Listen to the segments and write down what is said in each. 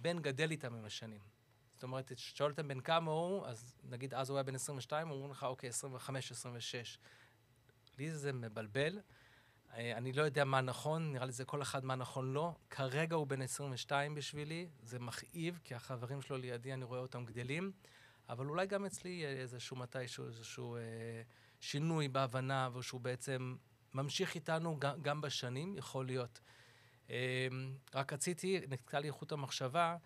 בן גדל איתם עם השנים. זאת אומרת, שואל אותם בן כמה הוא, אז נגיד אז הוא היה בן 22, אומרים לך, אוקיי, 25, 26. לי זה מבלבל. אני לא יודע מה נכון, נראה לי זה כל אחד מה נכון לא. כרגע הוא בן 22 בשבילי, זה מכאיב, כי החברים שלו לידי, אני רואה אותם גדלים, אבל אולי גם אצלי איזשהו מתישהו, איזשהו שינוי בהבנה, ושהוא בעצם ממשיך איתנו גם בשנים, יכול להיות. רק רציתי, נקטע לי חוט המחשבה,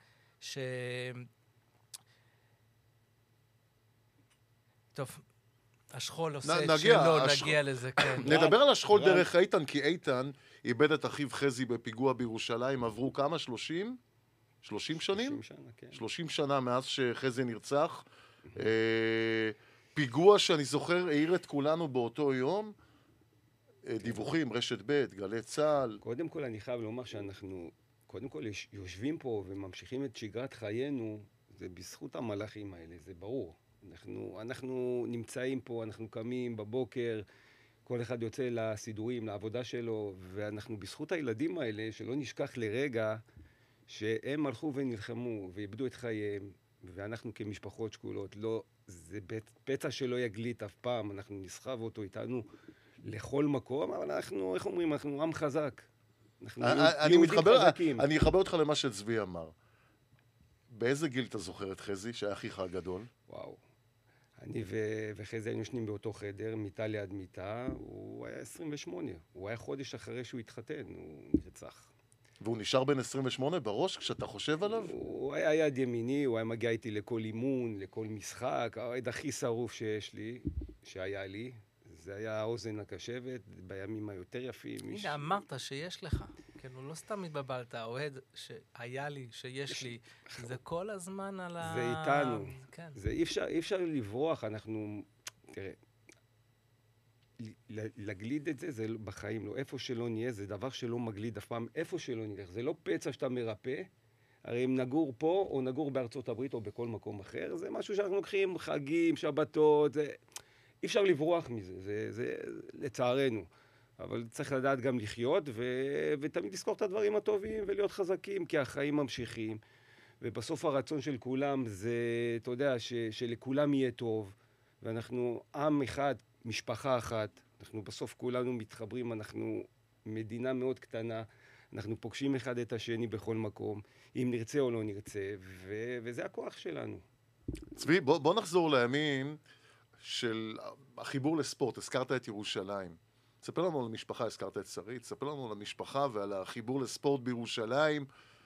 טוב, השכול עושה שלא נגיע לזה, כן. נדבר על השכול דרך איתן, כי איתן איבד את אחיו חזי בפיגוע בירושלים, עברו כמה? 30? 30 שנים? 30 שנה, כן. 30 שנה מאז שחזי נרצח. פיגוע שאני זוכר, העיר את כולנו באותו יום. דיווחים, רשת ב', גלי צה"ל. קודם כל אני חייב לומר שאנחנו, קודם כל יושבים פה וממשיכים את שגרת חיינו, זה בזכות המלאכים האלה, זה ברור. אנחנו נמצאים פה, אנחנו קמים בבוקר, כל אחד יוצא לסידורים, לעבודה שלו, ואנחנו בזכות הילדים האלה, שלא נשכח לרגע, שהם הלכו ונלחמו ואיבדו את חייהם, ואנחנו כמשפחות שקולות, לא, זה פצע שלא יגליט אף פעם, אנחנו נסחב אותו איתנו לכל מקום, אבל אנחנו, איך אומרים, אנחנו עם חזק. אנחנו יהודים חזקים. אני אחבר אותך למה שצבי אמר. באיזה גיל אתה זוכר את חזי, שהיה אחיך הגדול? וואו. אני וחזי היינו שנים באותו חדר, מיטה ליד מיטה, הוא היה 28. הוא היה חודש אחרי שהוא התחתן, הוא נרצח. והוא נשאר בן 28 בראש כשאתה חושב עליו? הוא היה יד ימיני, הוא היה מגיע איתי לכל אימון, לכל משחק, העד הכי שרוף שיש לי, שהיה לי. זה היה האוזן הקשבת, בימים היותר יפים. הנה, אמרת שיש לך. כן, הוא לא סתם מתבלבלת, האוהד שהיה לי, שיש לי, זה כל הזמן על ה... זה איתנו. כן. זה אי אפשר לברוח, אנחנו... תראה, לגליד את זה, זה בחיים לא. איפה שלא נהיה, זה דבר שלא מגליד אף פעם. איפה שלא נלך, זה לא פצע שאתה מרפא. הרי אם נגור פה, או נגור בארצות הברית, או בכל מקום אחר, זה משהו שאנחנו לוקחים, חגים, שבתות, זה... אי אפשר לברוח מזה, זה לצערנו. אבל צריך לדעת גם לחיות, ותמיד לזכור את הדברים הטובים, ולהיות חזקים, כי החיים ממשיכים. ובסוף הרצון של כולם זה, אתה יודע, שלכולם יהיה טוב, ואנחנו עם אחד, משפחה אחת, אנחנו בסוף כולנו מתחברים, אנחנו מדינה מאוד קטנה, אנחנו פוגשים אחד את השני בכל מקום, אם נרצה או לא נרצה, וזה הכוח שלנו. צבי, בוא נחזור לימים של החיבור לספורט. הזכרת את ירושלים. תספר לנו על המשפחה, הזכרת את שרית, תספר לנו על המשפחה ועל החיבור לספורט בירושלים.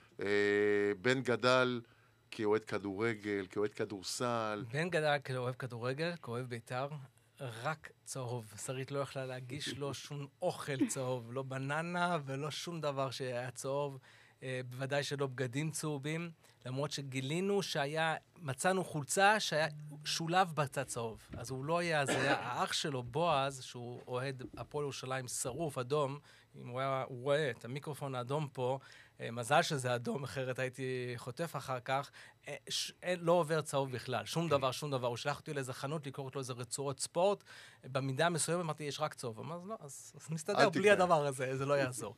בן גדל כאוהד כדורגל, כאוהד כדורסל. בן גדל כאוהב כדורגל, כאוהב בית"ר, רק צהוב. שרית לא יכלה להגיש לו שום אוכל צהוב, לא בננה ולא שום דבר שהיה צהוב, בוודאי שלא בגדים צהובים, למרות שגילינו מצאנו חולצה שהיה שולב בצד צהוב. אז הוא לא היה, זה היה האח שלו, בועז, שהוא אוהד הפועל ירושלים שרוף, אדום, אם הוא רואה את המיקרופון האדום פה, מזל שזה אדום, אחרת הייתי חוטף אחר כך, לא עובר צהוב בכלל, שום דבר. הוא שלח אותי לאיזה חנות, לקרוא לו איזה רצועות ספורט, במידה מסוימת אמרתי, יש רק צהוב. אמרתי, לא, אז נסתדר בלי הדבר הזה, זה לא יעזור.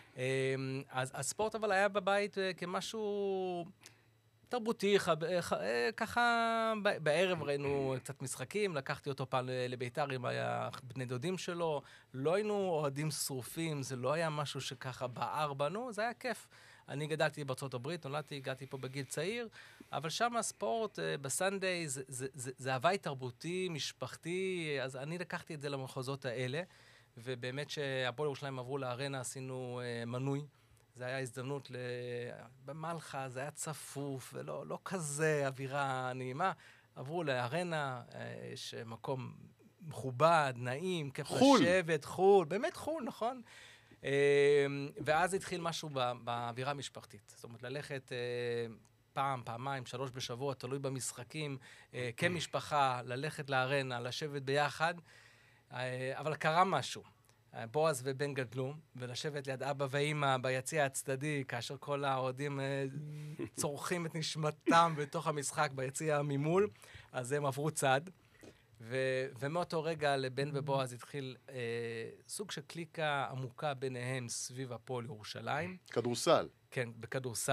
אז הספורט אבל היה בבית כמשהו תרבותי, ככה בערב ראינו קצת משחקים, לקחתי אותו פעם לביתר עם בני דודים שלו, לא היינו אוהדים שרופים, זה לא היה משהו שככה בער בנו, זה היה כיף. אני גדלתי בארצות הברית, נולדתי, הגעתי פה בגיל צעיר, אבל שם הספורט בסנדיי זה הווי תרבותי, משפחתי, אז אני לקחתי את זה למחוזות האלה, ובאמת שהפועל ירושלים עברו לארנה, עשינו מנוי, זה היה הזדמנות במלחה, זה היה צפוף, ולא כזה אווירה נעימה. עברו לארנה, יש מקום מכובד, נעים, כיף לשבת, חול, באמת חול, נכון? ואז התחיל משהו באווירה המשפחתית. זאת אומרת, ללכת פעם, פעמיים, 3 בשבוע, תלוי במשחקים, כמשפחה, ללכת לארנה, לשבת ביחד, אבל קרה משהו. בועז ובן גדלו, ולשבת ליד אבא ואמא ביציע הצדדי, כאשר כל האוהדים צורכים את נשמתם בתוך המשחק ביציע ממול, אז הם עברו צד. ומאותו רגע לבן ובועז התחיל סוג של קליקה עמוקה ביניהם סביב הפועל ירושלים. כדורסל. כן, בכדורסל.